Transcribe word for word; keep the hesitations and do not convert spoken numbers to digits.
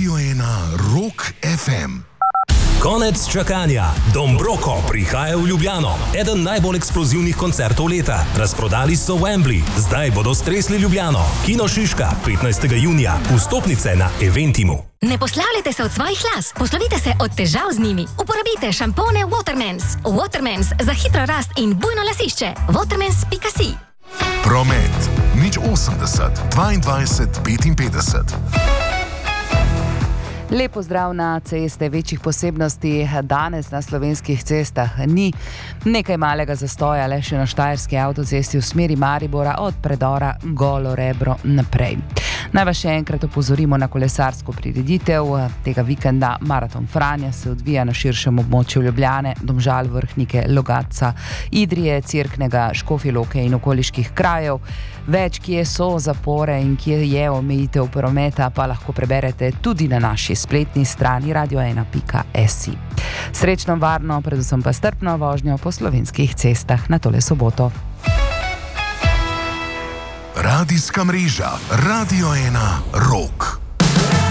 Radio ena Rock ef em. Konec čakanja. Dombroko prihaja v Ljubljano. Eden najbolj eksplozivnih koncertov leta. Razprodali so Wembley. Zdaj bodo stresli Ljubljano. Kino Šiška, petnajstega junija. Vstopnice na Eventimu. Ne poslavljajte se od svojih las, poslovite se od težav z njimi. Uporabite šampone Watermans. Watermans za hitro rast in bujno lasišče. watermans pika si. Promet. Nič osemdeset, dvaindvajset, petinpetdeset. Lepo zdrav na ceste. Večjih posebnosti danes na slovenskih cestah ni. Nekaj malega zastoja le še na štajerski avtocesti v smeri Maribora od predora Golo Rebro naprej. Naj vas še enkrat opozorimo na kolesarsko prireditev tega vikenda. Maraton Franja se odvija na širšem območju Ljubljane, Domžal, Vrhnike, Logatca, Idrije, Cerknega, Škofje Loke in okoliških krajev. Več, kje so zapore in kje je omejitev prometa, pa lahko preberete tudi na naši spletni strani radio ena pika si. Srečno, varno, predvsem pa strpno vožnjo po slovenskih cestah na tole soboto. Radijska mreža Radio ena Rock.